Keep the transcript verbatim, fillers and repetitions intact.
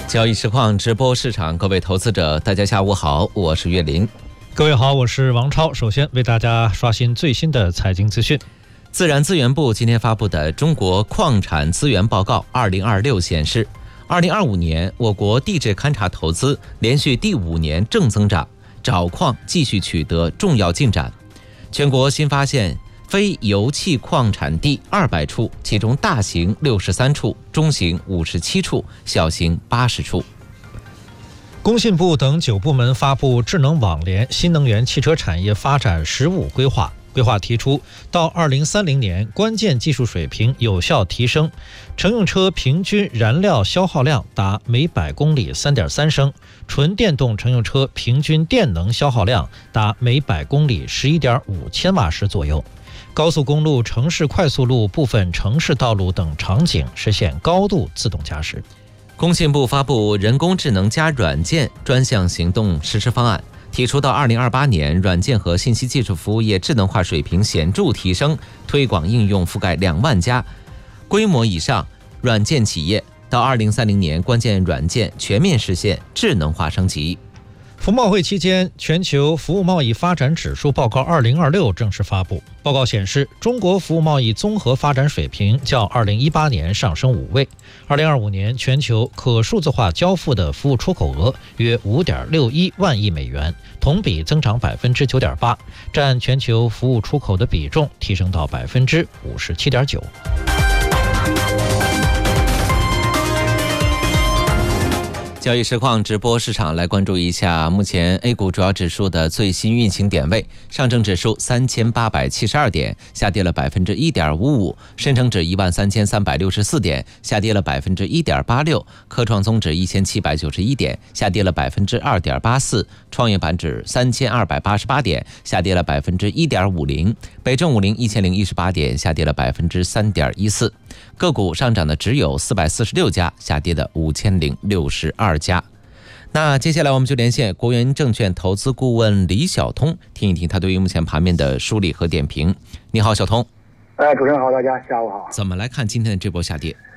交易实况直播市场，各位投资者大家下午好，我是岳林。 各位好，我是王超。首先为大家刷新最新的财经资讯。 自然资源部今天发布的《中国矿产资源报告二零二六》显示，二零二五年我国地质勘察投资连续第五年正增长，找矿继续取得重要进展。全国新发现非油气矿产地二百处，其中大型六十三处，中型五十七处，小型八十处。 工信部等九部门发布智能网联新能源汽车产业发展“十五”规划。规划提出，到二零三零年，关键技术水平有效提升，乘用车平均燃料消耗量达每百公里 三点三升，纯电动乘用车平均电能消耗量达每百公里 十一点五千瓦时左右。高速公路、城市快速路、部分城市道路等场景实现高度自动驾驶。 工信部发布人工智能加软件专项行动实施方案，提出到二零二八年，软件和信息技术服务业智能化水平显著提升，推广应用覆盖两万家规模以上软件企业。到二零三零年，关键软件全面实现智能化升级。 服贸会期间，全球服务贸易发展指数报告二零二六正式发布。报告显示，中国服务贸易综合发展水平较二零一八年上升五位。二零二五年，全球可数字化交付的服务出口额约五点六一万亿美元，同比增长百分之九点八，占全球服务出口的比重提升到百分之五十七点九。 交易实况直播市场，来关注一下目前 A 股主要指数的最新运行点位。上证指数三千八百七十二点，下跌了百分之一点五五；深成指一万三千三百六十四点，下跌了百分之一点八六；科创综指一千七百九十一点，下跌了百分之二点八四；创业板指三千二百八十八点，下跌了百分之一点五零；北证五零一千零一十八点，下跌了百分之三点一四。个股上涨的只有四百四十六家，下跌的五千零六十二家。那接下来我们就连线国元证券投资顾问李晓通，听一听他对于目前盘面的梳理和点评。你好，小通。 哎，主持人好，大家下午好。 怎么来看今天的这波下跌？